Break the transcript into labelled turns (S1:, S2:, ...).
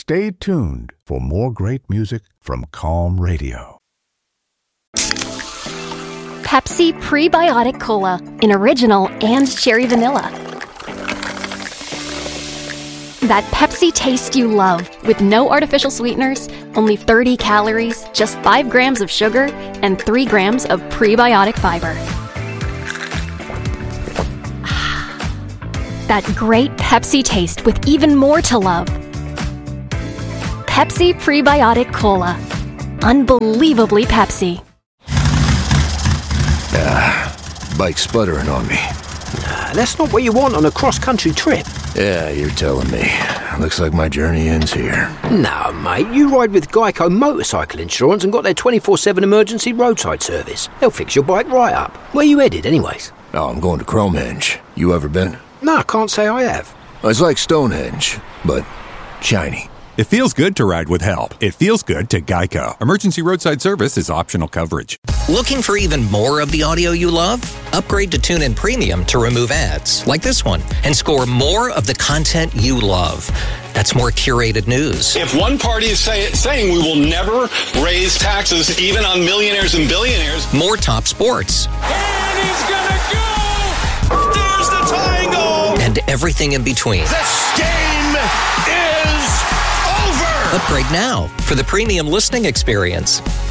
S1: Stay tuned for more great music from Calm Radio.
S2: Pepsi Prebiotic Cola in original and cherry vanilla. That Pepsi taste you love with no artificial sweeteners, only 30 calories, just 5 grams of sugar, and 3 grams of prebiotic fiber. That great Pepsi taste with even more to love. Pepsi Prebiotic Cola. Unbelievably Pepsi.
S3: Bike's sputtering on me.
S4: Nah, that's not what you want on a cross-country trip.
S3: Yeah, you're telling me. Looks like my journey ends here.
S4: No, mate, you ride with Geico Motorcycle Insurance and got their 24/7 emergency roadside service. They'll fix your bike right up. Where you headed, anyways?
S3: Oh, I'm going to Cromehenge. You ever been?
S4: No, I can't say I have.
S3: It's like Stonehenge, but shiny.
S5: It feels good to ride with help. It feels good to Geico. Emergency roadside service is optional coverage.
S6: Looking for even more of the audio you love? Upgrade to TuneIn Premium to remove ads, like this one, and score more of the content you love. That's more curated news.
S7: If one party is saying we will never raise taxes, even on millionaires and billionaires.
S6: More top sports.
S7: And he's gonna go! There's the tying goal!
S6: And everything in between.
S7: This game is over!
S6: Upgrade now for the premium listening experience.